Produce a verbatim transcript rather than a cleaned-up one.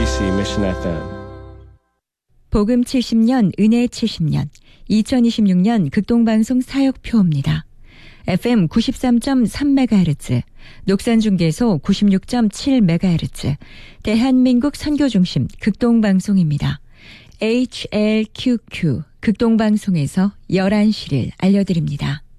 케이비씨 Mission 에프엠. 복음 칠십 년, 은혜 칠십 년, 이천이십육 년 극동방송 사역표입니다. 에프엠 구십삼 점 삼 메가헤르츠, 녹산중계소 구십육 점 칠 메가헤르츠, 대한민국 선교중심 극동방송입니다. 에이치엘큐큐 극동방송에서 열한 시를 알려드립니다.